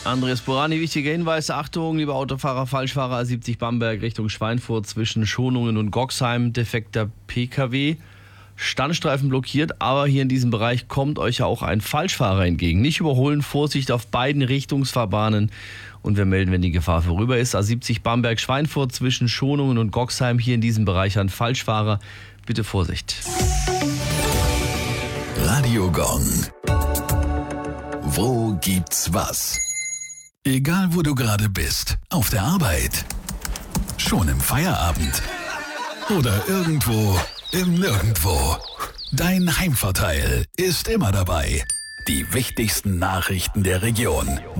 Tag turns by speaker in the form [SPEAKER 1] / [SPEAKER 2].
[SPEAKER 1] Andreas Borani, wichtiger Hinweis, Achtung, liebe Autofahrer, Falschfahrer, A70 Bamberg Richtung Schweinfurt zwischen Schonungen und Goxheim, defekter PKW. Standstreifen blockiert, aber hier in diesem Bereich kommt euch ja auch ein Falschfahrer entgegen. Nicht überholen, Vorsicht auf beiden Richtungsfahrbahnen und wir melden, wenn die Gefahr vorüber ist. A70 Bamberg Schweinfurt zwischen Schonungen und Goxheim, hier in diesem Bereich ein Falschfahrer. Bitte Vorsicht.
[SPEAKER 2] Radio Gong. Wo gibt's was? Egal wo du gerade bist, auf der Arbeit, schon im Feierabend oder irgendwo im Nirgendwo. Dein Heimvorteil ist immer dabei. Die wichtigsten Nachrichten der Region.